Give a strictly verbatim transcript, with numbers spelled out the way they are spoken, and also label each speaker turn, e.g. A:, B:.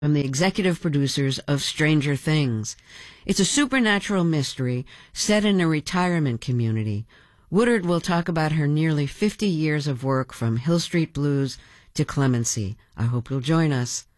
A: from the executive producers of Stranger Things. It's a supernatural mystery set in a retirement community. Woodard will talk about her nearly fifty years of work from Hill Street Blues to Clemency. I hope you'll join us.